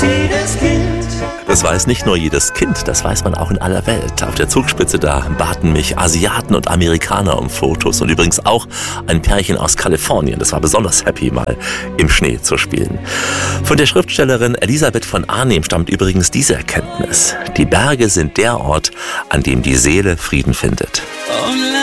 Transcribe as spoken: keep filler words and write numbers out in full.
jedes Kind. Das weiß nicht nur jedes Kind, das weiß man auch in aller Welt. Auf der Zugspitze da baten mich Asiaten und Amerikaner um Fotos und übrigens auch ein Pärchen aus Kalifornien. Das war besonders happy, mal im Schnee zu spielen. Von der Schriftstellerin Elisabeth von Arnim stammt übrigens diese Erkenntnis: Die Berge sind der Ort, an dem die Seele Frieden findet.